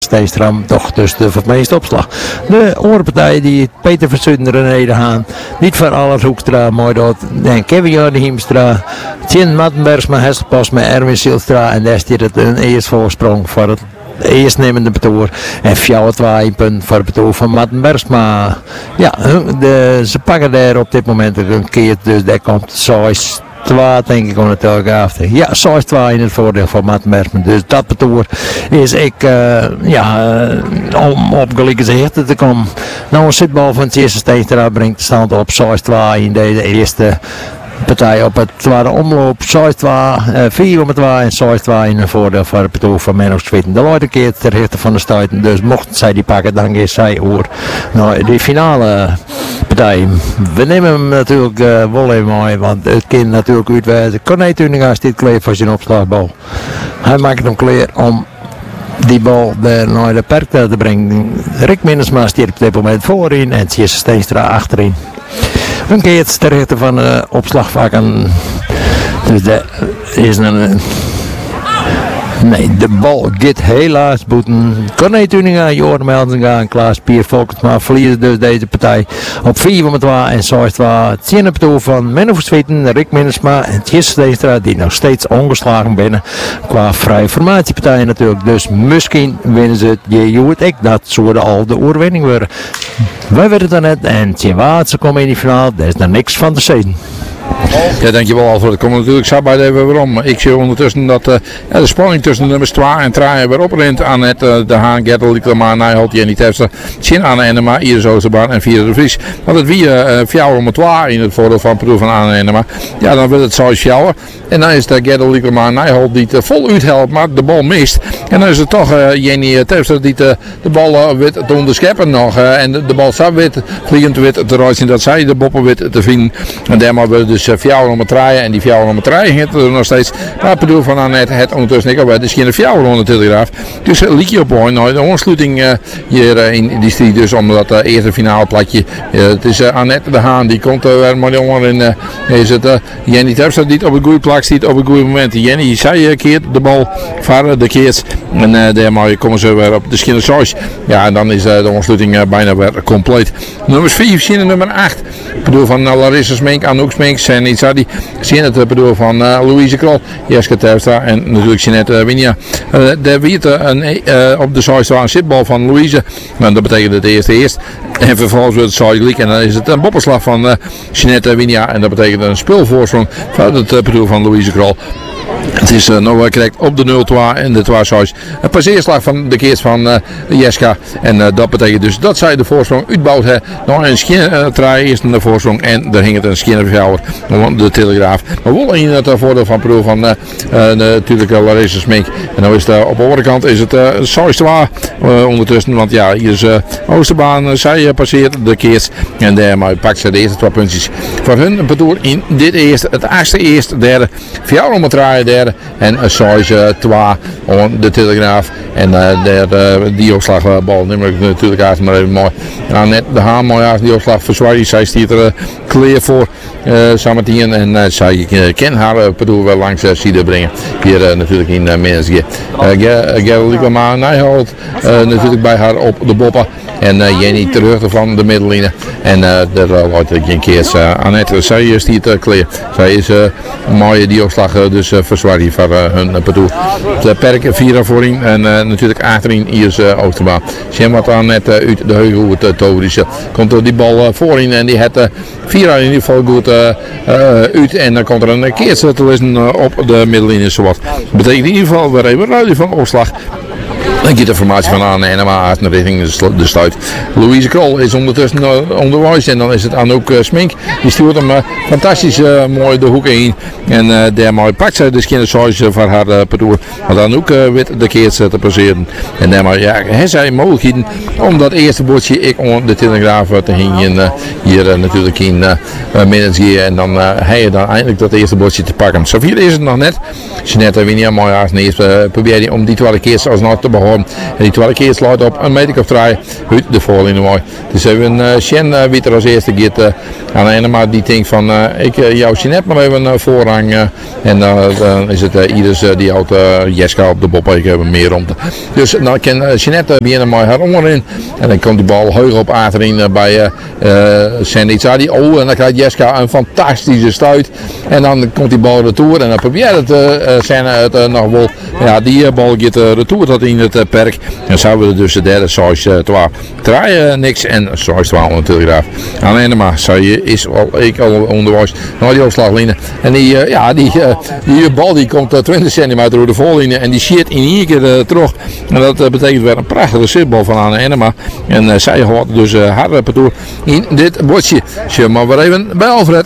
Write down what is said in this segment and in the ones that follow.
Steenstra toch dus de meeste opslag. De oorpartij die Peter Verzuiden René de Haan, niet van alles Hoekstra, mooi dat. En Kevin Jordi Hiemstra, Tjen Mattenbergsma, Hesselpas met Erwin Silstra en daar is het een eerste voorsprong voor het eerstnemende betoer. En 4-2 punt voor het betoer van Mattenbergsma. Ja, ze pakken daar op dit moment een keer, dus daar komt 6. 2 denk ik om de Telegraaf. Ja, 6-2 in het voordeel van Mattenbergsma. Dus dat betoer is ik om op gelijke zichten te komen. Nou een zitbal van het eerste Steenstra brengt de stand op 6-2 in deze eerste partij op het tweede omloop. 6-2, 4-2 en 6-2 in het voordeel van het betoer van Menno Zwitten. De Leute keert ter rechter van de stuiten. Dus mochten zij die pakken, dan is zij oor. Nou, die finale partij. We nemen hem natuurlijk wel even mooi, want het kind natuurlijk uitwijzen. Corné Tuninga dit kleed voor zijn opslagbal. Hij maakt hem klaar om die bal naar de perk te brengen. Rick Minnesma stiert op dit moment voorin en Tjesse Steenstra achterin. Een keer ter rechter van de opslagvakken. Dus dat is een... Nee, de bal gaat helaas boeten. Corné Tuninga, Joran Melzinga en Klaas Pier Volkensma verliezen dus deze partij op 4-2 en 6-2. Het betoel van Menno Versweten, Rick Minnesma en Tjesse Steenstra die nog steeds ongeslagen binnen qua vrije formatiepartijen natuurlijk. Dus misschien winnen ze het. Je hoort ik dat zou al de oorwinning worden. Wij werden het net en Tjen Waardse komen in die finale. Daar is nog niks van te zien. Ja, dankjewel Alfred. Ik kom natuurlijk zo bij even waarom. Ik zie ondertussen dat de spanning tussen nummers 2 en 3 weer oprent aan het de Haan, Gertel, Lieklemar, Nijholt, Jenny Terpstra, Tjen Anne Enema, Iris Oosterbaan en Vierde de Vries. Want het wie 4-2 in het voordeel van Proef van Anne Enema. Ja, dan wordt het 6-4. En dan is het Gertel, Lieklemar, Nijholt die het vol uithelpt, maar de bal mist. En dan is het toch Jenny Terpstra die de bal weet te onderscheppen nog. En de bal zou wit, vliegend wit te rijden dat zij de boppen wit te vinden. En daarmee wordt dus 4-3 en die 4-3 ging er nog steeds. Maar ik bedoel van Annette het ondertussen niet alweer. Dus geen 4 de Telegraaf. Dus liep je op nou, de ontsluiting hier in die strijd dus om dat eerste finale platje. Het is Annette de Haan die komt weer maar jongen en is het Jenny Terpstra die op een goede plek ziet op een goede moment. Jenny zij keert de bal varen de keert en daarmee komen ze weer op de schinnen 6. Ja en dan is de ontsluiting bijna weer compleet. Nummers 4 zien nummer 8. Ik bedoel van Larissa Smink, Anouk Smink, Senny Zadi, Jeanette bedoel van Louise Krol, Jeske Terpstra en natuurlijk Jeanette Winia. Daar wiet op de zijde een zitbal van Louise. Nou, dat betekent het eerst. En vervolgens wordt het zijde en dan is het een bopperslag van Jeanette Winia. En dat betekent een speelvoorsprong van het bedoel van Louise Krol. Het is nog correct op de 0-2 en de 2-6. Een passeerslag van de keers van Jeska. En dat betekent dus dat zij de voorsprong uitbouwt. Nog een schinnentraai eerst in de voorsprong. En daar hing het een schinnenverjouwer om de Telegraaf. Maar wel in het voordeel van Pro van natuurlijk Larissa Smink. En dan is het op de andere kant is het 6-2 ondertussen. Want ja, hier is Oosterbaan. Zij passeert de keers. En daarmee pakt ze de eerste 2 puntjes voor hun parcours in dit eerste. Het achtste eerste, derde. 4-3 derde en 6-2 om de Telegraaf en die opslagbal neem ik natuurlijk uit maar even mooi. Nou, net de Haan mooi uit die opslag verzwaard. Zij stiert er clear voor Samartien en zij kan haar parcours wel langs Siede brengen. Hier natuurlijk in Mensje. Gerald Lieklemar Nijholt natuurlijk bij haar op de boppen. En Jenny terug van de middellijnen. En daar loopt geen keer Annette. Zij stiert clear. Zij is een mooie die opslag dus verzwaard hier voor hun parcours. De perk 4 voorin en natuurlijk achterin hier is Oosterbaan. Zie wat dan net uit de heugel het toverische. Komt er die bal voorin en die het 4 in ieder geval goed uit. En dan komt er een keertje te lezen op de middellijnen zowat. Dat betekent in ieder geval weer even ruiling van opslag. Dan gaat de formatie van Anne Enema uit naar richting de sluit. Louise Krol is ondertussen onderwijs en dan is het Anouk Smink. Die stuurt hem fantastisch mooi de hoek in. En daarmee pakt ze de skinnersize van haar parcours. Want Anouk weet de keert te passeren. En daarmee heeft zij mogelijkheden om dat eerste bordje ik om de Telegraaf te hingen. Hier natuurlijk in Middensgeer. En dan hij dan eindelijk dat eerste bordje te pakken. Zover is het nog net. Jeanette Winia mooi als eerst probeert hij om die 2 keer alsnog te behouden. houden. En die tweede keer sluit op een meter of 3 uit de voorlinie mooi. Dus even Sjen wie er als eerste gaat aan de ene, maar die denkt van ik jou Jeanette maar even voorrang. En dan is het ieders die houdt Jeska op de bob. Ik heb meer rond. Dus dan kan Jeanette beginnen met haar onderin. En dan komt die bal hoog op achterin bij Senditsa. En dan krijgt Jeska een fantastische stuit. En dan komt die bal retour. En dan probeert het Senne nog wel. Ja, die bal gaat retour tot in het perk. En zouden we dus de derde 6-2 draaien niks. En 6-12 natuurlijk af. Aan de ene maar is al onderwijs naar die opslaglijn. En die bal die komt 20 centimeter door de voorlinie. En die shit in één keer terug. En dat betekent weer een prachtige zitbal van Anne Enema. En zij hoort dus haar repertoire in dit bordje. Maar weer even bij Alfred.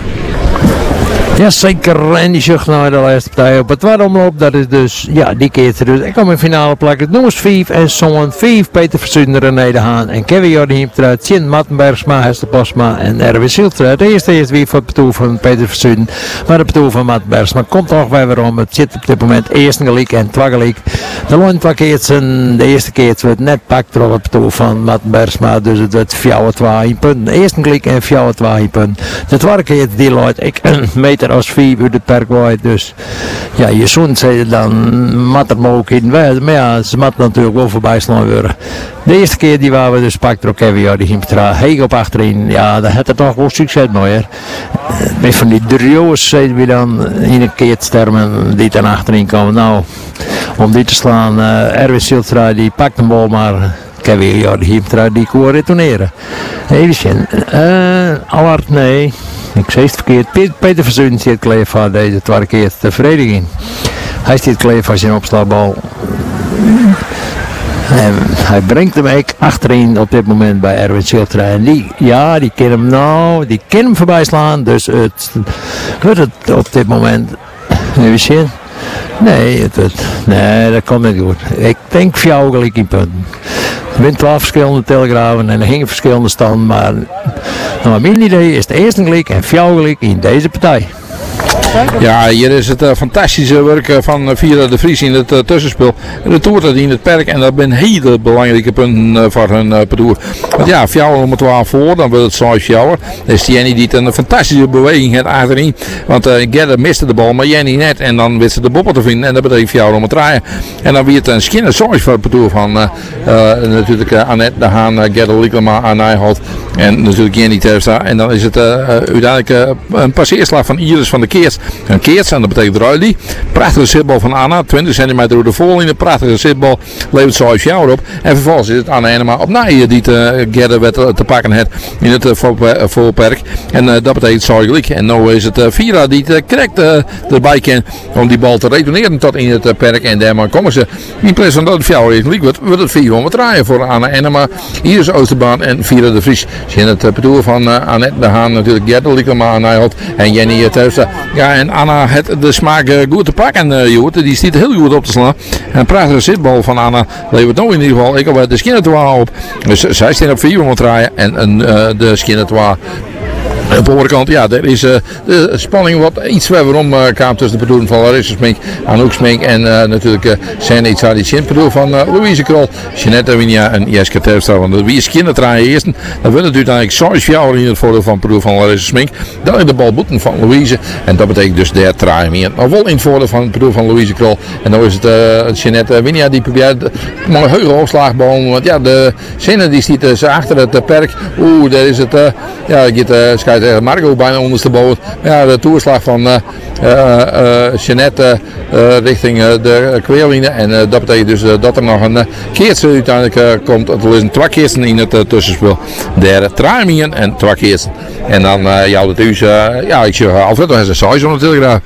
Jazeker, en die zucht naar de laatste partij op het tweede omloop. Dat is dus, ja, die keert er dus. Ik kom in finale plakken. Nummers 5 en Songen 5. Peter Verzunder, René de Haan en Kevin Jordi eruit. Tjen Mattenbergsma, Hester Posma en Erwin Siltra. De eerste is weer voor het partout van Peter Verzunder. Maar het partout van Mattenbergsma komt toch weer waarom. Het zit op dit moment eerst gelijk en twee gelijk. De loon keert zijn, de eerste keer wordt net pakt op het partout van Mattenbergsma. Dus het wordt 4-2 punten. De eerste gelijk en 4-2 punten. De tweede keer die loopt ik een meter als 4 uit het perk. Dus ja, je zoon zei dan mat er mogelijk in wijze. Maar ja, ze mat natuurlijk wel voorbij slaan worden. De eerste keer die waren we dus pakt er ook even, ja, die ging heeg op achterin. Ja, dat had het toch wel succes mee. Met van die driehoes zeiden we dan in een keer termen die dan achterin komen. Nou, om die te slaan, Erwin Siltra die pakt de bal maar. Kevin Jordi die kon retourneren. Even zien. Allard, nee. Ik zei het verkeerd. Peter Verzunden zit kleef van deze tweede keer tevreden in. Hij zit kleef van zijn opslagbal. En hij brengt hem eigenlijk achterin op dit moment bij Erwin Siltra. En die kan hem voorbij slaan. Dus het op dit moment. Even zien. Nee, dat komt niet goed. Ik denk 4 gelijk in punten. Er zijn 12 verschillende telegrafen en er gingen verschillende standen. Maar naar mijn idee is het eerste gelijk en 4 gelijk in deze partij. Ja, hier is het fantastische werk van Vira de Vries in het tussenspel. De toert dat in het perk en dat zijn hele belangrijke punten voor hun parcours. Want ja, 4-12 voor, dan wordt het 6 jouwer. Dat is Jenny die een fantastische beweging heeft achterin. Want Gerda miste de bal, maar Jenny net. En dan wist ze de boppen te vinden en dat betekent 4-3. En dan weer een skinner 6 voor het parcours van natuurlijk Annette de Haan, Gerda Liekelma aan Nijholt. En natuurlijk Jenny Terpstra. En dan is het uiteindelijk een passeerslag van Iris van de Keerts. Een Keerts, en dat betekent Ruili. Prachtige zitbal van Anna, 20 centimeter door de voorlinie. Prachtige zitbal, levert 6 jaar op. En vervolgens is het Anna Enema op Nijden die Gerda werd te pakken heeft in het voorperk. En dat betekent 6 gelijk. En nu is het Vira die het correct erbij kan om die bal te retourneren tot in het perk. En daarmee komen ze in plaats van dat het 4 gelijk wordt het 4 voor Anna Enema. Hier is Oosterbaan en Vira de Vries. Ze in het parcours van Annette de Haan natuurlijk Gerda Liekelma aan Nijholt en Jenny Terpstra. Ja, en Anna heeft de smaak goed te pakken, Joert. Die stiet heel goed op te slaan. En een prachtige zitbal van Anna levert nou in ieder geval. Ik heb de Skinnertoa op. Dus zij staan op 4 draaien. En de Skinnertoa op de overkant, ja, er is de spanning wat iets verder om kwam tussen de bedoeling van Larissa Smink, Anouk Smink en natuurlijk Sandy Tzadichin. Bedoel van Louise Krol, Jeanette Winia en Jeske Terpstra. Want wie is kindertraaien eerst, dan wordt het uiteindelijk 6 jaar in het voordeel van bedoel van Larissa Smink. Dan in de bal boeten van Louise. En dat betekent dus de draaien meer. Maar wel in het voordeel van het bedoel van Louise Krol. En dan is het Jeanette Winia die probeert maar een heuge opslagboom. Want ja, de zinnen die ziet achter het perk. Oeh, daar is het, schijt tegen Margot bijna ondersteboven. Ja, de toerslag van Jeanette richting de kweerlijnen. En dat betekent dus dat er nog een keertje uiteindelijk komt. Er is een 2 keertsen in het tussenspel. Derde draaien en 2 keertsen. En dan jou het huis, ik zeg Alfred, dat is een saai zo natuurlijk graag.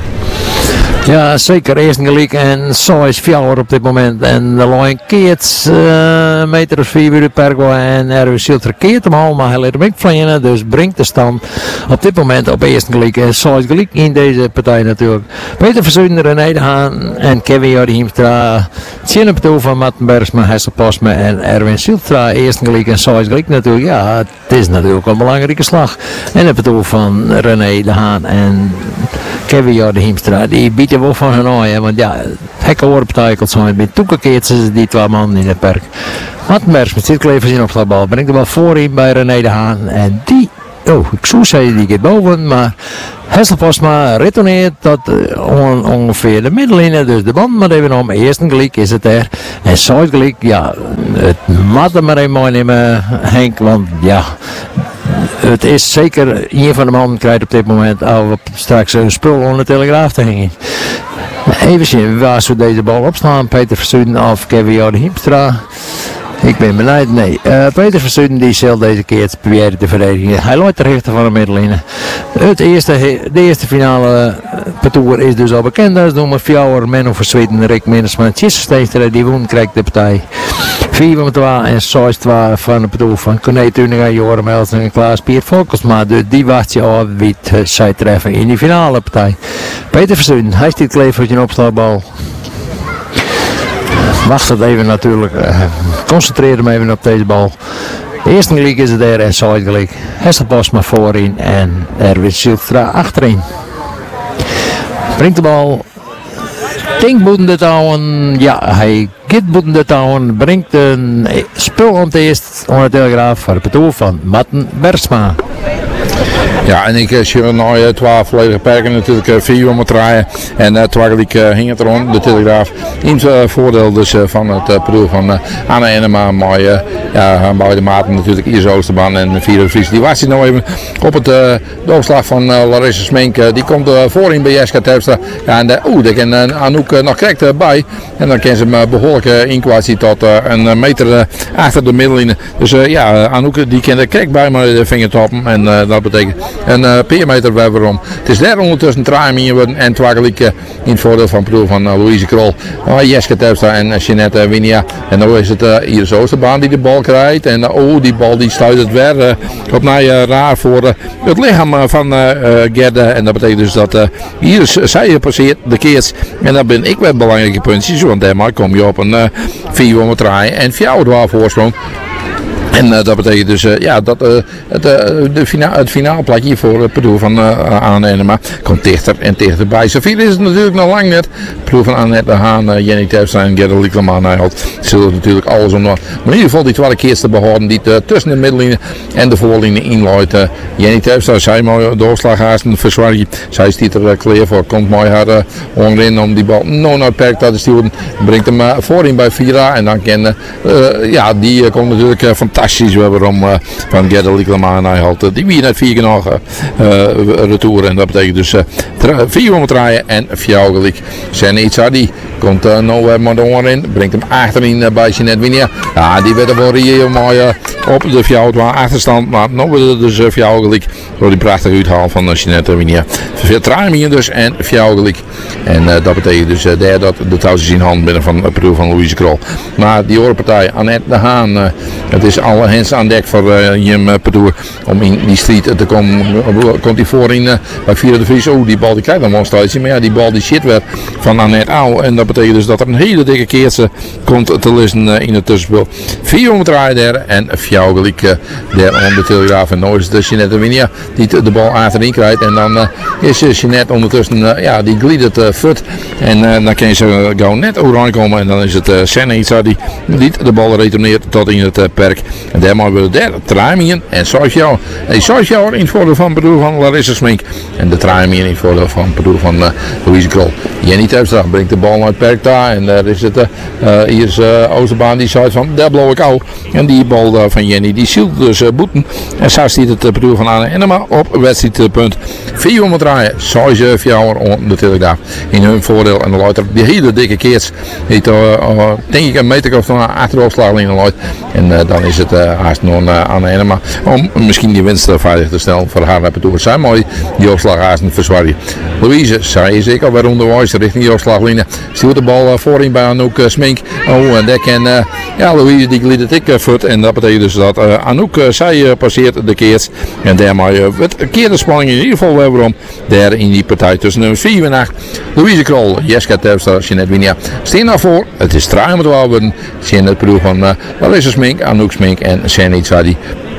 Ja, zeker. Eerst gelijk en zo is 4 op dit moment. En de lijn keert meter of 4 uur per go. En Erwin Siltra keert hem al, maar hij laat hem ook vliegen. Dus brengt de stand op dit moment op eerst gelijk. En zo is gelijk in deze partij natuurlijk. Peter Verzunder, René de Haan en Kevin Jordi Hiemstra. Tjenne Petoe van Mattenbergsma, Hester Posma en Erwin Siltra. Eerst gelijk en zo is gelijk natuurlijk. Ja, het is natuurlijk een belangrijke slag. En de Petoe van René de Haan en Kevin de Hiemstra, die bieden wel van hun aan, want ja, hekken worden betekeld zijn met toegekeerd ze die twee mannen in het park. Mattenbergs met zitklevers in op de bal, brengt de bal voorin bij René de Haan en die, ik zou zeggen die gaat boven, maar Hesselpostma retourneert tot ongeveer de middenlijn, dus de band maar even om, eerst een gelijk is het er, en zweet gelijk, ja, het mag er maar even mooi nemen Henk, want ja, het is zeker, een van de mannen krijgt op dit moment al straks een spul onder de Telegraaf te hangen. Even zien waar ze deze bal opslaan. Peter Verstuyden of Kevin de Hiemstra. Ik ben benieuwd. Nee, Peter Verstuyden die zal deze keer het proberen te verdedigen. Hij loopt de rechter van de middenlijn. De eerste finale parcours is dus al bekend. Dat is nummer 4, Menno Verstuyden, Rick Minnersma, Tjisse Steenstra, die won krijgt de partij. 4-2 en 6-2 van de parcours van Corné Tuninga, Joram Elsen en Klaas Piet Volkelsma. Dus die wacht je al wie zij treffen in die finale partij. Peter Verstuyden, hij stiet klevertje een opslagbal. Wacht het even natuurlijk. Concentreer hem even op deze bal. De eerste gelijk is het er en zweet gelijk. Hesselpostma voorin en Erwin Silstra achterin. Brengt de bal. Denk boeten te houden. Ja, hij gaat boeten te houden. Brengt een spul aan het eerst onder de Telegraaf voor het parcours van Matten Bergsma. Ja, en ik zie nu 12 volledige perken natuurlijk 4 om het draaien. En twaalfelijk hing het rond, de Telegraaf. In het voordeel dus van het parcours van Anne Enema. Maar bij de maten natuurlijk Iris Oosterbaan en Vierde Vries. Die wacht nou even op het doorslag van Larissa Smink. Die komt voorin bij Jeska Terpstra. Ja, en daar kan Anouk nog correct bij. En dan kan ze hem behoorlijk inkwatsie tot een meter achter de middenlijn. Dus Anouk die kan er correct bij met de vingertoppen. En dat betekent een peermeter bij waarom. Het is daar ondertussen draaien en twaalfelijk in het voordeel van het van Louise Krol. Jeska Terpstra en Jeanette Winia. En nu is het Iris Oosterbaan die de bal krijgt. En die bal die sluit het weer op naar raar voor het lichaam van Gerda. En dat betekent dus dat Iris zij passeert de keers. En dat ben ik wel een belangrijke puntje. Want daarmee kom je op een 4 om het draaien en 4 voorsprong. En dat betekent dus dat het finale plakje voor het parcours van Anne Enema komt dichter en dichterbij. Zoveel is het natuurlijk nog lang net. Het parcours van Annette de Haan, Jenny Terpstra en Gerda Liekleman zullen natuurlijk alles om. Maar in ieder geval die 12 keers te behouden die tussen de middenlijn en de voorlijnen inloopt. Jenny Terpstra, zij mooi doorslaghaasten verzwaardig. Zij stiet er klaar voor, komt mooi haar onderin om die bal naar het perk te sturen. Brengt hem voorin bij Vira en dan kan die komt natuurlijk fantastisch. Waarom van Gerda Liekleman die wie net 4 nog retour en dat betekent dus 4 om het draaien en 4 gelijk. Senna Itzadi komt maar de onderin, brengt hem achterin bij Jeanette Winia. Ja, die werd er wel heel mooi op de 4 achterstand, maar nu wordt het dus 4 gelijk door die prachtige uithaal van Jeanette Winia. Veel draaien hier dus en 4 gelijk. En dat betekent dus dat de touwtjes in hand binnen van het parcours van Louise Krol. Maar die oorpartij Annette de Haan, het is alle hens aan dek voor Jim Parcours om in die strijd te komen. Komt hij voorin bij Vierde de Vries. Die bal die krijgt dan wel een stuitje, maar ja, die bal die shit werd van Annette Auw. En dat betekent dus dat er een hele dikke keertje komt te lezen in het tussenspel. 4 omdraaien daar en 4 gelijk daar om de Telegraaf. En nu is het Jeanette Winia die de bal achterin krijgt. En dan is Jeanette ondertussen, die glidt het fut. En dan kan ze gauw net overheen komen. En dan is het Senna die de bal retourneert tot in het perk. En daar maken we de draaien en 6 jaar. En 6 jaar in het voordeel van het parcours van Larissa Smink. En de draaien in het voordeel van het parcours van Louise Krol. Jenny Terpstra brengt de bal naar het perk daar. En daar is het hier is Oosterbaan die zei van daar blauw ik al. En die bal van Jenny die zielt dus boeten. En zo stiet het parcours van Anne Enema op wedstrijdpunt 4 om het draaien. 6 jaar om de Telegraaf in hun voordeel. En dan loopt er die hele dikke keers. Die denk ik een meter of dan achteropslagen in de loopt. En dan is het haast nog aan de Enema om misschien die winst veilig te stellen voor haar parcours. Zij mooi die opslaghaasten verzwargen. Louise, zij is ik alweer onderwijs richting die opslaglijn. Stuurt de bal voorin bij Anouk Smink. En daar kan Louise die glidt het ik voet. En dat betekent dus dat Anouk zij passeert de keers. En daarmee het keer de spanning in ieder geval weer om. Daar in die partij tussen nummer 4 en 8. Louise Krol, Jeska Terpstra, Jeanette Winia. Steen daarvoor. Het is 3 om het worden. Zien het parcours van Larissa Smink, Anouk Smink en Senna Itzadi.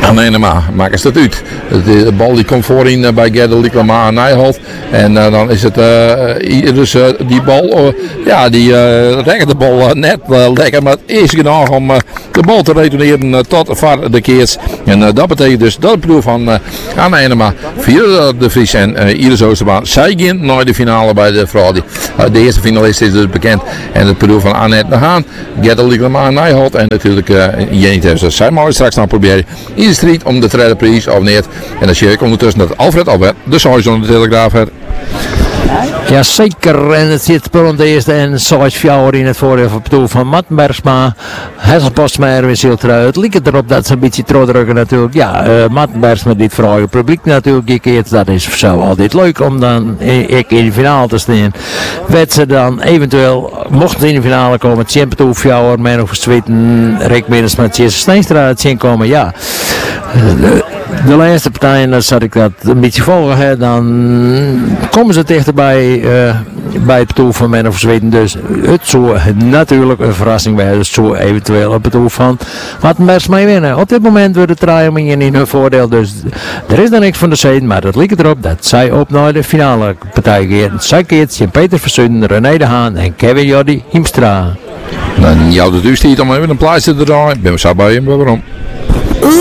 aan Enema maken ze het uit. De bal die komt voorin bij Gerda Liekema aan Nijholt. En dan is het dus die bal, die rekt de bal net lekker. Maar het is genoeg om de bal te retourneren tot voor de keers. En dat betekent dus dat de ploeg van aan Enema via de Vries en Iris Oosterbaan. Zij gaan naar de finale bij de vrouw. De eerste finalist is dus bekend. En de ploeg van Annette de Haan, Gerda Liekema aan Nijholt. En natuurlijk Jenny Tevster. Zij mogen straks nog proberen in de strijd om de tweede prijs of niet. En dan zie ik ondertussen dat Alfred Albert de Saison de Telegraaf heeft. Ja, zeker. En het zit per de eerste en zoals fjouwer in het voordeel van het doel van Mattenbergsma. Hesselpostmeijer is heel trouw. Het lijkt erop dat ze een beetje troddrukken natuurlijk. Ja, Mattenbergsma dit vragen. Het publiek natuurlijk gekeerd. Dat is zo altijd leuk om dan in de finale te staan. Werd ze dan eventueel, mochten ze in de finale komen, Tjempetoe, fjouwer, men of Zweten, Rick Middels met Jesse Steinstra het zien komen. Ja, de laatste partijen, dan zat ik dat een beetje volgen. Hè, dan komen ze dichterbij bij het doel van men of Zweden. Dus het zou natuurlijk een verrassing bij. Dus het zou eventueel op het doel van Mattenbergsma winnen. Op dit moment wordt het draaien in hun voordeel. Dus er is dan niks van de zeden. Maar het lijkt erop dat zij op naar de finale partij gaan. Zij keert Sint-Peter Versuiden, René de Haan en Kevin Jordi Hiemstra. Dan jou de duur stiet om even een plaats te draaien. Ben we zo bij hem, waarom?